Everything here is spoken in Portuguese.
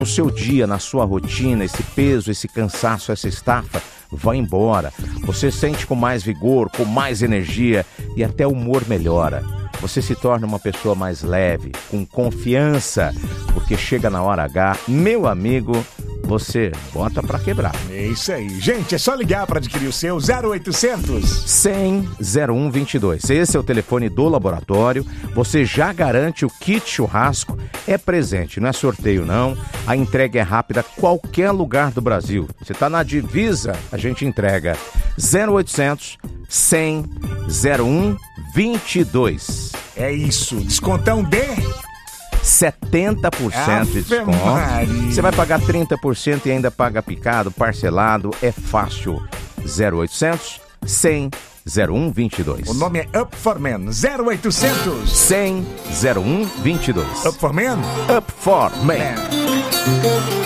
O seu dia, na sua rotina, esse peso, esse cansaço, essa estafa, vai embora. Você sente com mais vigor, com mais energia e até o humor melhora. Você se torna uma pessoa mais leve, com confiança, porque chega na hora H, meu amigo, você bota pra quebrar. É isso aí. Gente, é só ligar para adquirir o seu 0800 100 0122. Esse é o telefone do laboratório. Você já garante o kit churrasco. É presente, não é sorteio não. A entrega é rápida, qualquer lugar do Brasil. Você tá na divisa, a gente entrega. 0800 100 0122. É isso. Descontão de 70% de desconto. Você vai pagar 30% e ainda paga picado, parcelado. É fácil. 0800 100 0122. O nome é Up for Men. 0800 100 0122. Up for Men? Up for Men.